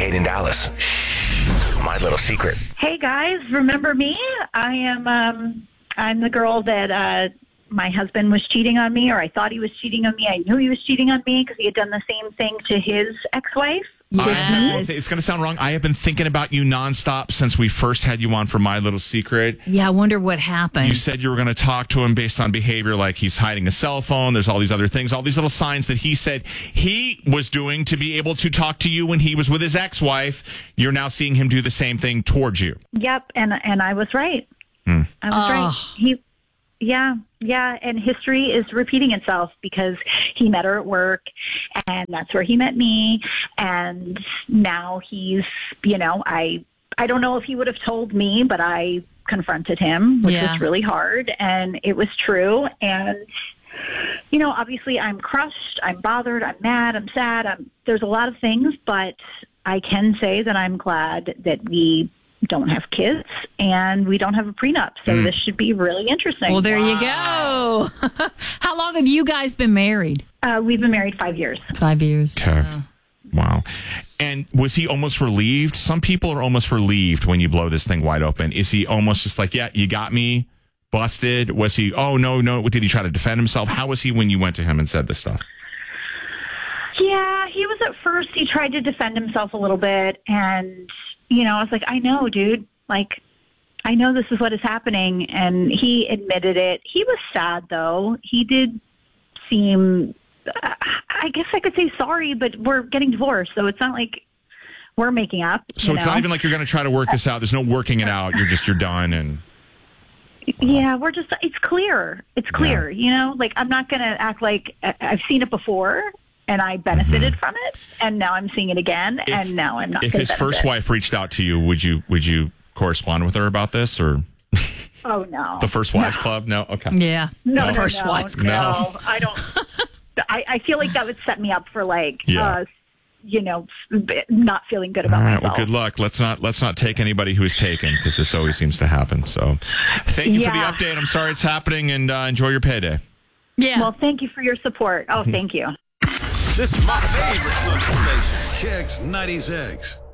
Hayden Dallas. My little secret. Hey guys, remember me? I'm the girl that my husband was cheating on me, or I thought he was cheating on me. I knew he was cheating on me because he had done the same thing to his ex-wife. Yes. It's going to sound wrong. I have been thinking about you nonstop since we first had you on for My Little Secret. Yeah, I wonder what happened. You said you were going to talk to him based on behavior, like he's hiding a cell phone. There's all these other things, all these little signs that he said he was doing to be able to talk to you when he was with his ex-wife. You're now seeing him do the same thing towards you. Yep, and I was right. I was right. Yeah, and history is repeating itself because he met her at work, and that's where he met me, and now he's, I don't know if he would have told me, but I confronted him, which was really hard, and it was true, and, obviously I'm crushed, I'm bothered, I'm mad, I'm sad, there's a lot of things, but I can say that I'm glad that we don't have kids and we don't have a prenup, so this should be really interesting. Well, there you go. How long have you guys been married? We've been married 5 years. 5 years. Okay. Wow. And was he almost relieved? Some people are almost relieved when you blow this thing wide open. Is he almost just like, yeah, you got me, busted? Was he, oh, no, did he try to defend himself? How was he when you went to him and said this stuff? Yeah, he was at first, he tried to defend himself a little bit, and I was like, I know, dude. Like, I know this is what is happening. And he admitted it. He was sad, though. He did seem, I guess I could say sorry, but we're getting divorced. So it's not like we're making up. So it's not even like you're going to try to work this out. There's no working it out. You're done. And yeah, it's clear. It's clear, like I'm not going to act like I've seen it before. And I benefited from it, and now I'm seeing it again, and now I'm not. If his first wife reached out to you, would you correspond with her about this, or? Oh no, the First Wives Club? No, okay. Yeah, no, First Wives Club. No, I don't. I feel like that would set me up for not feeling good about myself. Well, good luck. Let's not take anybody who is taken, because this always seems to happen. So, thank you for the update. I'm sorry it's happening, and enjoy your payday. Yeah. Well, thank you for your support. Oh, thank you. This is my favorite station. Kicks 96.